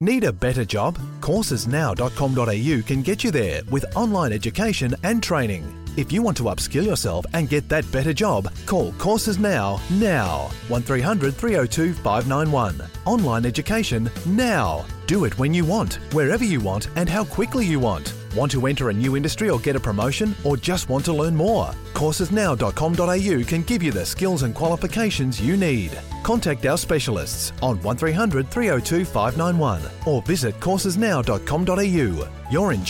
Need a better job? Coursesnow.com.au can get you there with online education and training. If you want to upskill yourself and get that better job, call Courses Now. 1300 302 591. Online education now. Do it when you want, wherever you want, and how quickly you want. Want to enter a new industry or get a promotion, or just want to learn more? Coursesnow.com.au can give you the skills and qualifications you need. Contact our specialists on 1300 302 591 or visit coursesnow.com.au. You're in